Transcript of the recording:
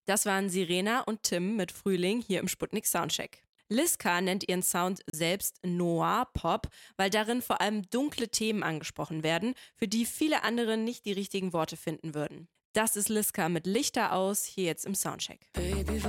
Das waren Sirena und Tim mit Frühling hier im Sputnik Soundcheck. Liska nennt ihren Sound selbst Noir Pop, weil darin vor allem dunkle Themen angesprochen werden, für die viele andere nicht die richtigen Worte finden würden. Das ist Liska mit Lichter aus, hier jetzt im Soundcheck.